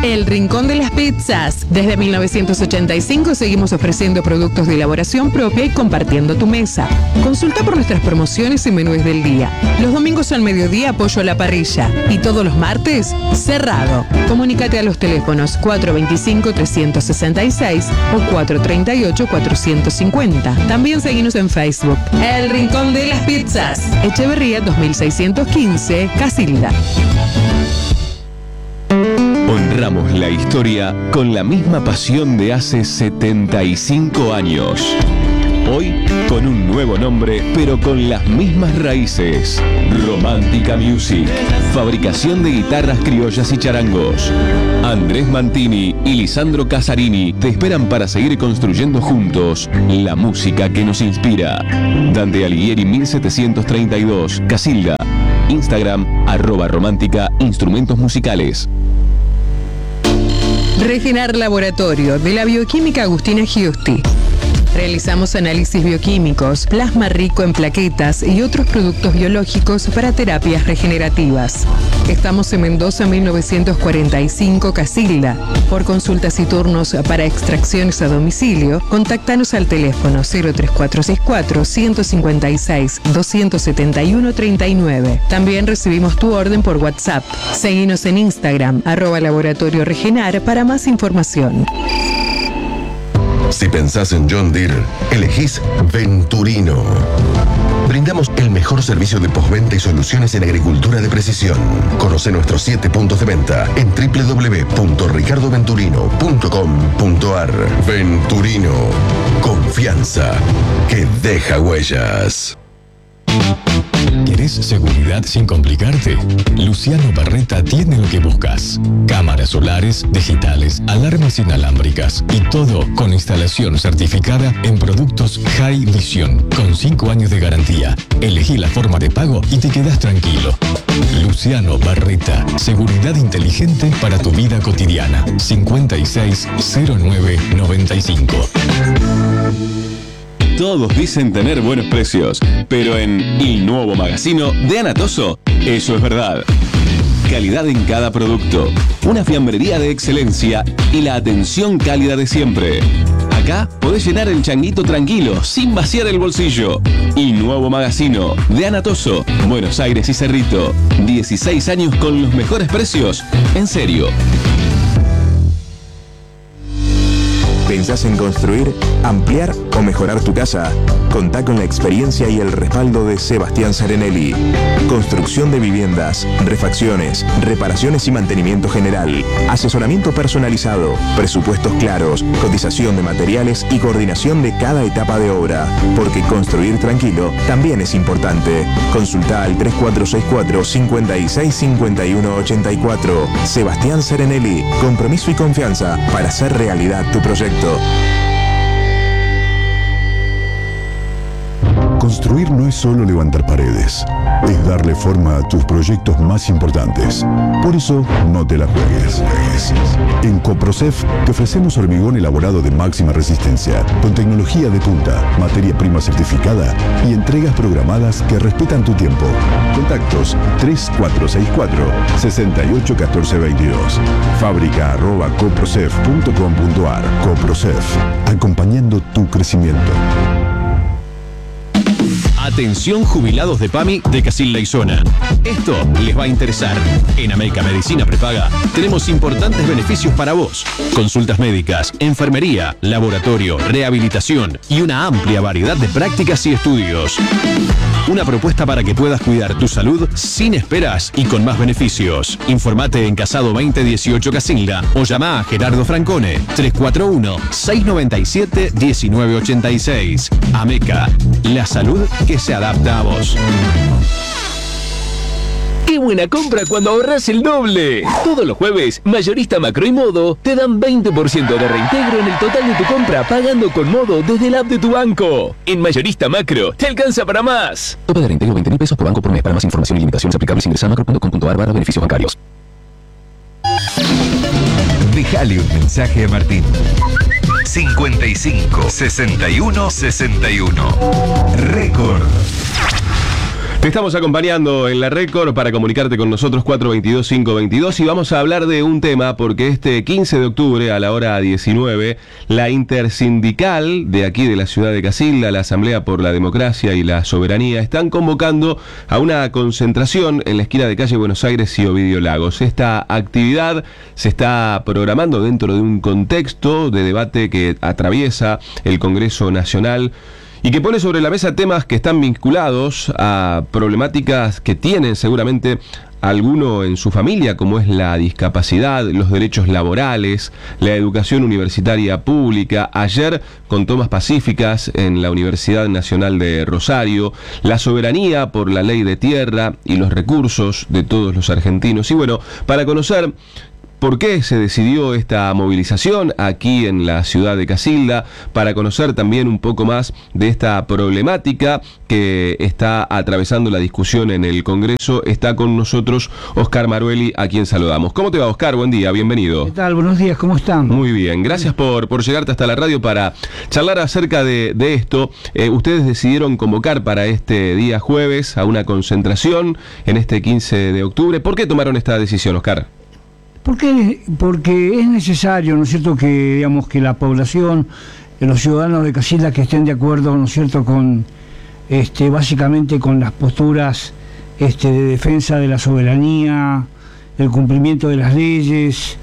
El Rincón de las Pizzas. Desde 1985 seguimos ofreciendo productos de elaboración propia y compartiendo tu mesa. Consulta por nuestras promociones y menús del día. Los domingos al mediodía pollo a la parrilla y todos los martes cerrado. Comunícate a los teléfonos 425-366 o 438-450. También seguimos en Facebook. El Rincón de las Pizzas. Echeverría 2615, Casilda. Honramos la historia con la misma pasión de hace 75 años. Hoy con un nuevo nombre, pero con las mismas raíces. Romántica Music. Fabricación de guitarras criollas y charangos. Andrés Mantini y Lisandro Casarini te esperan para seguir construyendo juntos la música que nos inspira. Dante Alighieri 1732, Casilda. Instagram, @romántica instrumentos musicales. Regenar Laboratorio de la bioquímica Agustina Giusti. Realizamos análisis bioquímicos, plasma rico en plaquetas y otros productos biológicos para terapias regenerativas. Estamos en Mendoza 1945, Casilda. Por consultas y turnos para extracciones a domicilio, contáctanos al teléfono 03464 156 271 39. También recibimos tu orden por WhatsApp. Seguinos en Instagram, @Laboratorio Regenar para más información. Si pensás en John Deere, elegís Venturino. Brindamos el mejor servicio de postventa y soluciones en agricultura de precisión. Conoce nuestros 7 puntos de venta en www.ricardoventurino.com.ar. Venturino. Confianza que deja huellas. ¿Querés seguridad sin complicarte? Luciano Barreta tiene lo que buscas. Cámaras solares, digitales, alarmas inalámbricas y todo con instalación certificada en productos High Vision, con 5 años de garantía. Elegí la forma de pago y te quedás tranquilo. Luciano Barreta, seguridad inteligente para tu vida cotidiana. 560995. Todos dicen tener buenos precios, pero en Il Nuovo Magazzino de Anatoso, eso es verdad. Calidad en cada producto, una fiambrería de excelencia y la atención cálida de siempre. Acá podés llenar el changuito tranquilo, sin vaciar el bolsillo. Il Nuovo Magazzino de Anatoso, Buenos Aires y Cerrito. 16 años con los mejores precios. En serio. ¿Pensás en construir, ampliar o mejorar tu casa? Contá con la experiencia y el respaldo de Sebastián Serenelli. Construcción de viviendas, refacciones, reparaciones y mantenimiento general, asesoramiento personalizado, presupuestos claros, cotización de materiales y coordinación de cada etapa de obra. Porque construir tranquilo también es importante. Consulta al 3464 565184. Sebastián Serenelli, compromiso y confianza para hacer realidad tu proyecto. Construir no es solo levantar paredes, es darle forma a tus proyectos más importantes. Por eso, no te la juegues. En Coprocef te ofrecemos hormigón elaborado de máxima resistencia, con tecnología de punta, materia prima certificada y entregas programadas que respetan tu tiempo. Contactos 3464-681422. Fábrica@coprocef.com.ar. Coprocef, acompañando tu crecimiento. Atención jubilados de PAMI de Casilda y Zona. Esto les va a interesar. En Ameca Medicina Prepaga tenemos importantes beneficios para vos. Consultas médicas, enfermería, laboratorio, rehabilitación y una amplia variedad de prácticas y estudios. Una propuesta para que puedas cuidar tu salud sin esperas y con más beneficios. Informate en Casado 2018 Casilda o llama a Gerardo Francone 341-697-1986. Ameca, la salud que se adapta a vos. ¡Qué buena compra cuando ahorras el doble! Todos los jueves, Mayorista Macro y Modo te dan 20% de reintegro en el total de tu compra pagando con Modo desde el app de tu banco. En Mayorista Macro, te alcanza para más. Tope de reintegro 20.000 pesos por banco por mes. Para más información y limitaciones aplicables ingresa a macro.com.ar/beneficios bancarios. Dejale un mensaje a Martín. 55 61 61. Récord. Te estamos acompañando en la Récord para comunicarte con nosotros 422-522 y vamos a hablar de un tema porque este 15 de octubre a la hora 19 la intersindical de aquí de la ciudad de Casilda, la Asamblea por la Democracia y la Soberanía, están convocando a una concentración en la esquina de calle Buenos Aires y Ovidio Lagos. Esta actividad se está programando dentro de un contexto de debate que atraviesa el Congreso Nacional y que pone sobre la mesa temas que están vinculados a problemáticas que tienen seguramente alguno en su familia, como es la discapacidad, los derechos laborales, la educación universitaria pública, ayer con tomas pacíficas en la Universidad Nacional de Rosario, la soberanía por la ley de tierra y los recursos de todos los argentinos. Y bueno, para conocer ¿por qué se decidió esta movilización aquí en la ciudad de Casilda? Para conocer también un poco más de esta problemática que está atravesando la discusión en el Congreso, está con nosotros Oscar Marueli, a quien saludamos. ¿Cómo te va, Oscar? Buen día, bienvenido. ¿Qué tal? Buenos días, ¿cómo están? Muy bien, gracias por llegarte hasta la radio para charlar acerca de esto. Ustedes decidieron convocar para este día jueves a una concentración en este 15 de octubre. ¿Por qué tomaron esta decisión, Oscar? Porque es necesario, ¿no es cierto?, que digamos que la población, los ciudadanos de Casilda que estén de acuerdo, ¿no es cierto?, con básicamente con las posturas de defensa de la soberanía, del cumplimiento de las leyes,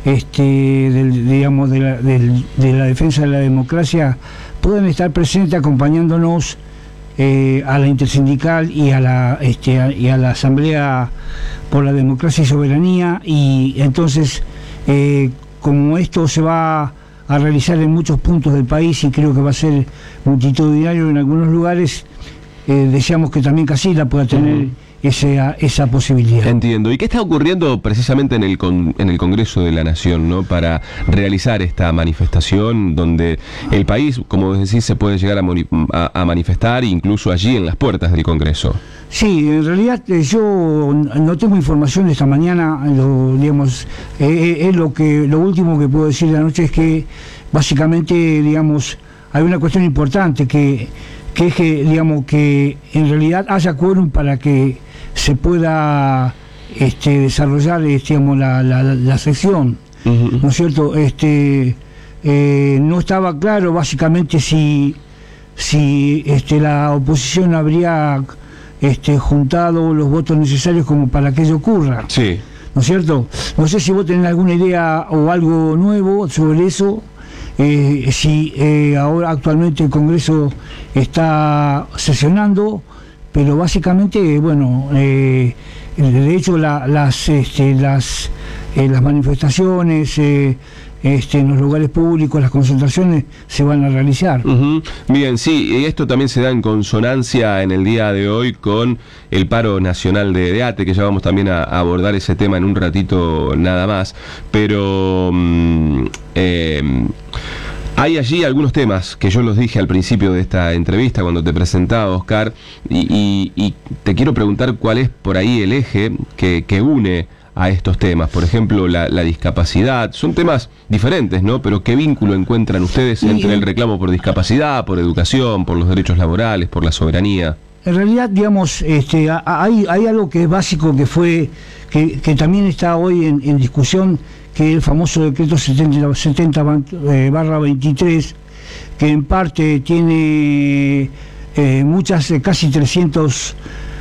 digamos de la defensa de la democracia, puedan estar presentes acompañándonos a la intersindical y a la Asamblea por la Democracia y Soberanía. Y entonces, como esto se va a realizar en muchos puntos del país y creo que va a ser multitudinario en algunos lugares, deseamos que también Casilda pueda tener esa posibilidad. Entiendo. ¿Y qué está ocurriendo precisamente en el Congreso de la Nación, ¿no?, para realizar esta manifestación donde el país, como decís, se puede llegar a manifestar incluso allí en las puertas del Congreso? Sí, en realidad yo no tengo información esta mañana, digamos, lo último que puedo decir de la noche es que básicamente, digamos, hay una cuestión importante que es que, digamos, que en realidad haya quórum para que se pueda desarrollar, digamos, la sesión, ¿no es cierto? No estaba claro básicamente si la oposición habría juntado los votos necesarios como para que ello ocurra. Sí. ¿No es cierto? No sé si vos tenés alguna idea o algo nuevo sobre eso. Si ahora actualmente el Congreso está sesionando, pero básicamente, bueno, de hecho las manifestaciones en los lugares públicos, las concentraciones se van a realizar. Bien, sí, y esto también se da en consonancia en el día de hoy con el paro nacional de ATE, que ya vamos también a abordar ese tema en un ratito nada más, pero hay allí algunos temas que yo los dije al principio de esta entrevista cuando te presentaba, Oscar, y te quiero preguntar cuál es por ahí el eje que une a estos temas. Por ejemplo, la discapacidad. Son temas diferentes, ¿no? Pero ¿qué vínculo encuentran ustedes entre el reclamo por discapacidad, por educación, por los derechos laborales, por la soberanía? En realidad, digamos, hay algo que es básico, que también está hoy en discusión, que es el famoso decreto 70/23, que en parte tiene muchas, casi 300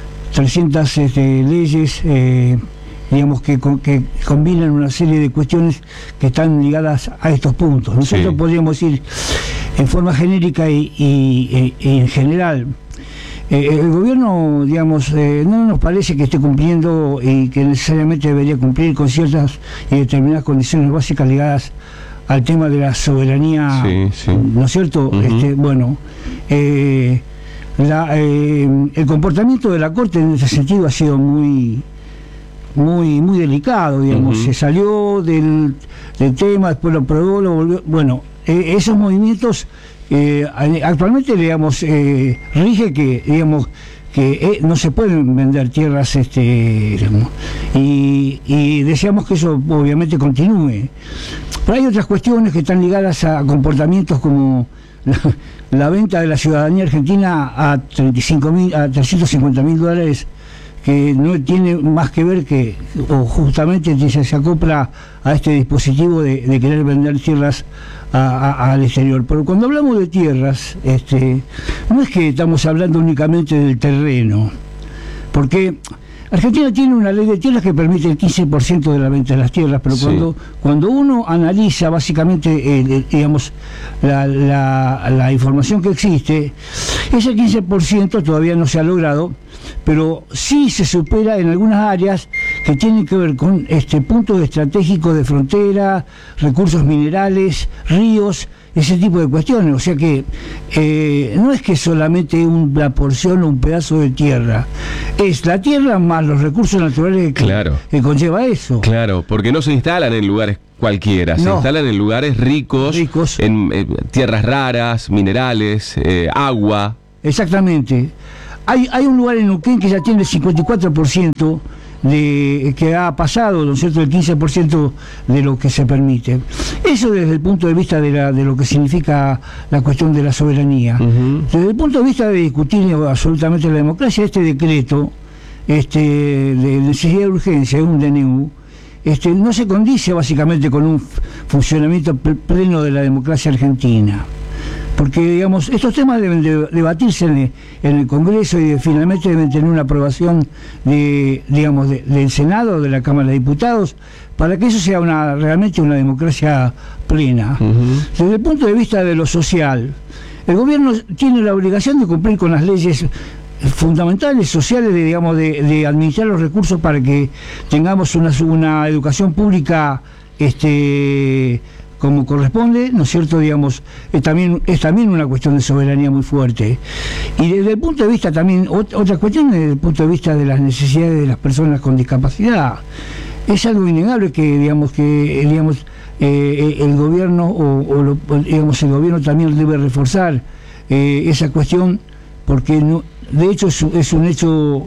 leyes, digamos, que combinan una serie de cuestiones que están ligadas a estos puntos. Nosotros podríamos decir en forma genérica y en general, el gobierno, digamos, no nos parece que esté cumpliendo y que necesariamente debería cumplir con ciertas y determinadas condiciones básicas ligadas al tema de la soberanía, ¿no es cierto? Bueno, el comportamiento de la Corte en ese sentido ha sido muy delicado, digamos. Se salió del tema, después lo aprobó, lo volvió. Bueno, esos movimientos actualmente, digamos, rige que, digamos, que no se pueden vender tierras, digamos, y deseamos que eso obviamente continúe. Pero hay otras cuestiones que están ligadas a comportamientos como la venta de la ciudadanía argentina a $350.000, que no tiene más que ver que, o justamente se acopla a este dispositivo de querer vender tierras al exterior. Pero cuando hablamos de tierras, no es que estamos hablando únicamente del terreno, porque Argentina tiene una ley de tierras que permite el 15% de la venta de las tierras, pero sí, cuando uno analiza básicamente digamos la información que existe, ese 15% todavía no se ha logrado, pero sí se supera en algunas áreas que tienen que ver con puntos estratégicos de frontera, recursos minerales, ríos, ese tipo de cuestiones. O sea que no es que solamente una porción o un pedazo de tierra, es la tierra más los recursos naturales que conlleva eso. Claro, porque no se instalan en lugares cualquiera, se instalan en lugares ricos. En tierras raras, minerales, agua. Exactamente. Hay un lugar en Neuquén que ya tiene el 54% que ha pasado, ¿no es cierto?, el 15% de lo que se permite. Eso desde el punto de vista de lo que significa la cuestión de la soberanía. Desde el punto de vista de discutir absolutamente la democracia, este decreto de necesidad de urgencia, un DNU, no se condice básicamente con un funcionamiento pleno de la democracia argentina. Porque, digamos, estos temas deben debatirse en el Congreso y finalmente deben tener una aprobación del Senado, de la Cámara de Diputados, para que eso sea realmente una democracia plena. Desde el punto de vista de lo social, el gobierno tiene la obligación de cumplir con las leyes fundamentales, sociales, de administrar los recursos para que tengamos una educación pública como corresponde, ¿no es cierto? Digamos, es también una cuestión de soberanía muy fuerte. Y desde el punto de vista también, otra cuestión desde el punto de vista de las necesidades de las personas con discapacidad. Es algo innegable que el gobierno el gobierno también debe reforzar esa cuestión, porque de hecho es un hecho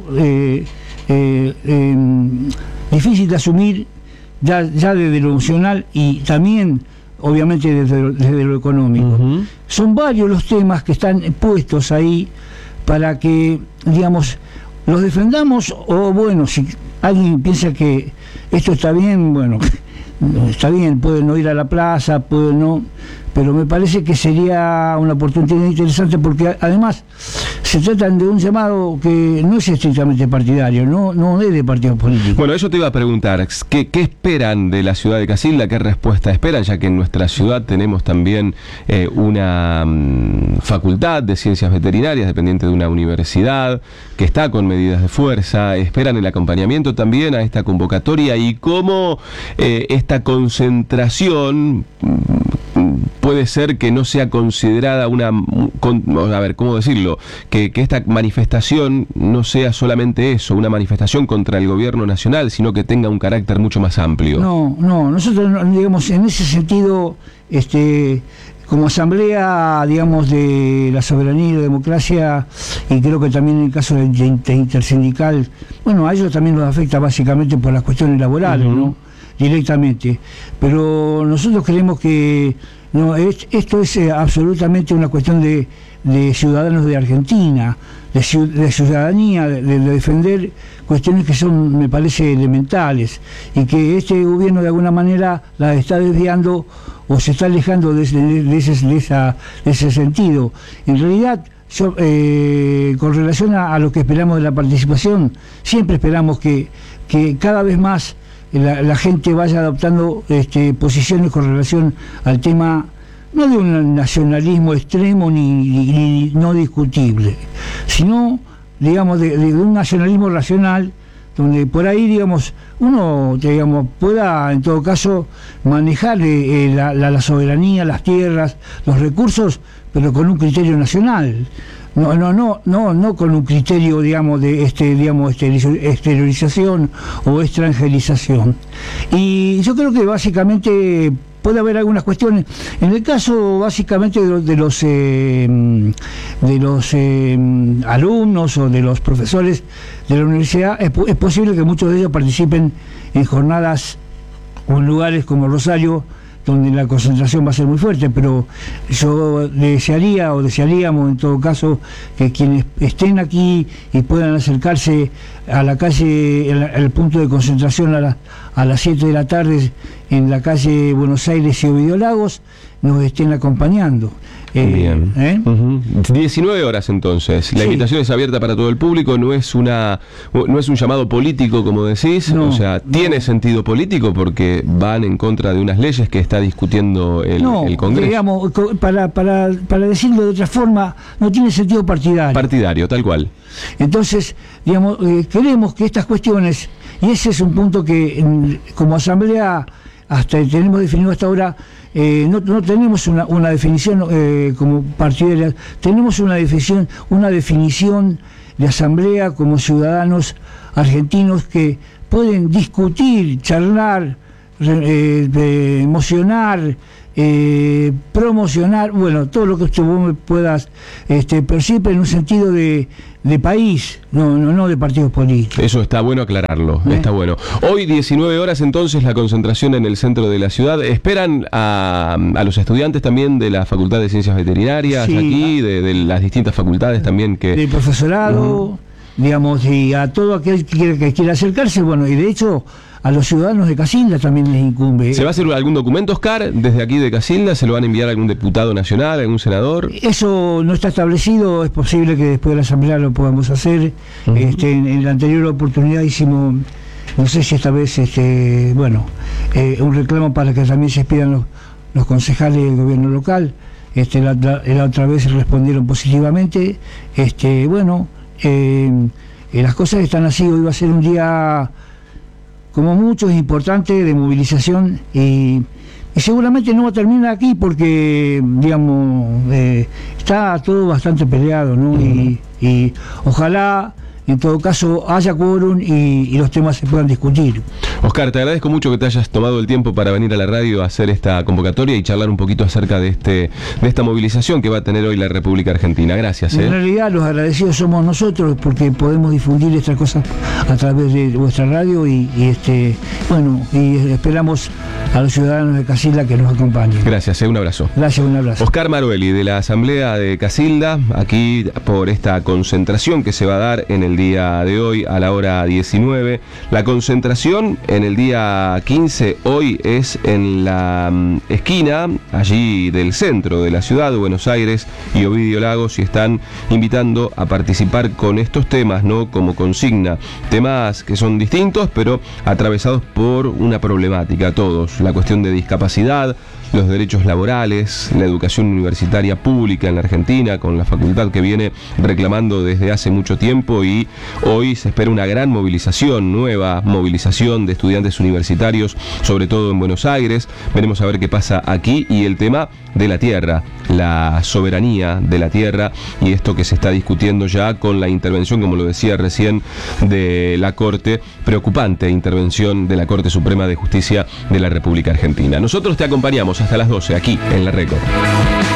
difícil de asumir ya desde lo emocional y también obviamente desde lo económico. Son varios los temas que están puestos ahí para que, digamos, los defendamos, o bueno, si alguien piensa que esto está bien, bueno, está bien, puede no ir a la plaza, puede no, pero me parece que sería una oportunidad interesante, porque además se trata de un llamado que no es estrictamente partidario, no es de partidos políticos. Bueno, eso te iba a preguntar, ¿qué esperan de la ciudad de Casilda? ¿Qué respuesta esperan? Ya que en nuestra ciudad tenemos también una facultad de ciencias veterinarias dependiente de una universidad que está con medidas de fuerza. ¿Esperan el acompañamiento también a esta convocatoria? ¿Y cómo esta concentración puede ser que no sea considerada ¿cómo decirlo? Que esta manifestación no sea solamente eso, una manifestación contra el gobierno nacional, sino que tenga un carácter mucho más amplio. No, nosotros, digamos, en ese sentido, como asamblea, digamos, de la soberanía y la democracia, y creo que también en el caso de intersindical, bueno, a ellos también nos afecta básicamente por las cuestiones laborales, ¿no? Directamente. Pero nosotros creemos que esto es absolutamente una cuestión de ciudadanos de Argentina, de ciudadanía, de defender cuestiones que son, me parece, elementales, y que este gobierno de alguna manera las está desviando o se está alejando de ese sentido. En realidad, con relación a lo que esperamos de la participación, siempre esperamos que cada vez más la gente vaya adoptando posiciones con relación al tema, no de un nacionalismo extremo ni no discutible, sino, digamos, de un nacionalismo racional, donde por ahí, digamos, uno, pueda en todo caso manejar la soberanía, las tierras, los recursos, pero con un criterio nacional. No con un criterio, digamos, de exteriorización o extranjerización. Y yo creo que básicamente puede haber algunas cuestiones. En el caso básicamente de los alumnos o de los profesores de la universidad, es posible que muchos de ellos participen en jornadas o en lugares como Rosario, donde la concentración va a ser muy fuerte, pero yo desearíamos en todo caso que quienes estén aquí y puedan acercarse a la calle, el punto de concentración a las 7 de la tarde en la calle Buenos Aires y Ovidio Lagos, nos estén acompañando. Bien. 19 horas entonces. La invitación es abierta para todo el público, no es un llamado político, como decís, o sea, tiene sentido político porque van en contra de unas leyes que está discutiendo el Congreso. Digamos, para decirlo de otra forma, no tiene sentido partidario. Partidario, tal cual. Entonces, digamos, queremos que estas cuestiones, y ese es un punto que como asamblea hasta tenemos definido hasta ahora, no tenemos una definición como partidaria, tenemos una definición de asamblea como ciudadanos argentinos que pueden discutir, charlar, emocionar, promocionar, bueno, todo lo que usted vos puedas, pero siempre en un sentido de país, no de partidos políticos. Eso está bueno aclararlo, está bueno. Hoy 19 horas entonces la concentración en el centro de la ciudad. ¿Esperan a los estudiantes también de la Facultad de Ciencias Veterinarias aquí, de las distintas facultades también que... Del profesorado, digamos, y a todo aquel que quiera acercarse, bueno, y de hecho a los ciudadanos de Casilda también les incumbe. ¿Se va a hacer algún documento, Oscar, desde aquí de Casilda? ¿Se lo van a enviar a algún diputado nacional, algún senador? Eso no está establecido, es posible que después de la asamblea lo podamos hacer. En la anterior oportunidad hicimos, no sé si esta vez, un reclamo para que también se expidan los concejales del gobierno local. La otra vez respondieron positivamente. Las cosas están así. Hoy va a ser un día, como muchos, importante de movilización y seguramente no va a terminar aquí porque, digamos, está todo bastante peleado, ¿no? Y ojalá, en todo caso, haya quórum y los temas se puedan discutir. Oscar, te agradezco mucho que te hayas tomado el tiempo para venir a la radio a hacer esta convocatoria y charlar un poquito acerca de esta movilización que va a tener hoy la República Argentina. Gracias. En realidad, los agradecidos somos nosotros porque podemos difundir estas cosas a través de vuestra radio y esperamos a los ciudadanos de Casilda que nos acompañen. Gracias, un abrazo. Gracias, un abrazo. Oscar Marueli, de la Asamblea de Casilda, aquí por esta concentración que se va a dar en el día de hoy a la hora 19. La concentración en el día 15 hoy es en la esquina allí del centro de la ciudad de Buenos Aires y Ovidio Lagos, y están invitando a participar con estos temas, ¿no? Como consigna, temas que son distintos pero atravesados por una problemática todos: la cuestión de discapacidad, los derechos laborales, la educación universitaria pública en la Argentina, con la facultad que viene reclamando desde hace mucho tiempo, y hoy se espera una gran movilización, nueva movilización de estudiantes universitarios, sobre todo en Buenos Aires. Veremos a ver qué pasa aquí, y el tema de la tierra, la soberanía de la tierra, y esto que se está discutiendo ya con la intervención, como lo decía recién, de la Corte, preocupante intervención de la Corte Suprema de Justicia de la República Argentina. Nosotros te acompañamos hasta las 12 aquí en La Record.